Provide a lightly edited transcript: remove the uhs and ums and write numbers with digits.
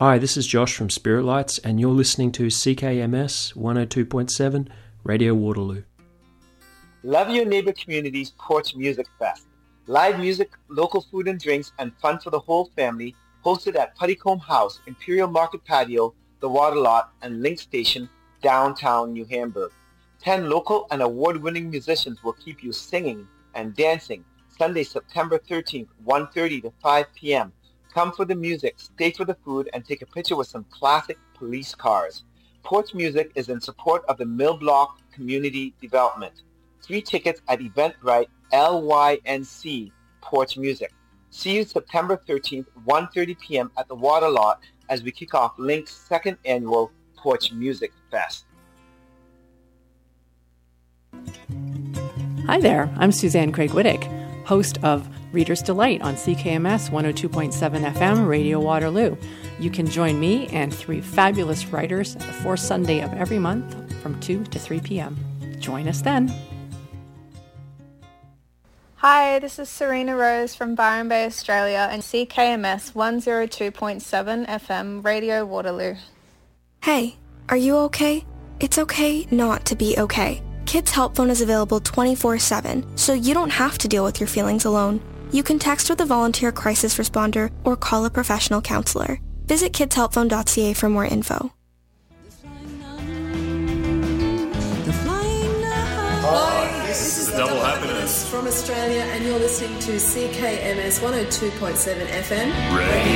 Hi, this is Josh from Spirit Lights, and you're listening to CKMS 102.7 Radio Waterloo. Love Your Neighbor Community's Porch Music Fest. Live music, local food and drinks, and fun for the whole family, hosted at Puttycombe House, Imperial Market Patio, The Water Lot, and Link Station, downtown New Hamburg. 10 local and award-winning musicians will keep you singing and dancing. Sunday, September 13th, 1:30 to 5 p.m. Come for the music, stay for the food, and take a picture with some classic police cars. Porch Music is in support of the Mill Block Community Development. Free tickets at Eventbrite LYNC Porch Music. See you September 13th, 1:30 p.m. at the Water Lot as we kick off Link's second annual Porch Music Fest. Hi there, I'm Suzanne Craig-Wittick, host of Reader's Delight on CKMS 102.7 FM Radio Waterloo. You can join me and 3 fabulous writers the fourth Sunday of every month from 2 to 3 p.m. Join us then. Hi, this is Serena Rose from Byron Bay, Australia and CKMS 102.7 FM Radio Waterloo. Hey, are you okay? It's okay not to be okay. Kids Help Phone is available 24/7, so you don't have to deal with your feelings alone. You can text with a volunteer crisis responder or call a professional counselor. Visit kidshelpphone.ca for more info. Hi, this is Double Happiness from Australia, and you're listening to CKMS 102.7 FM.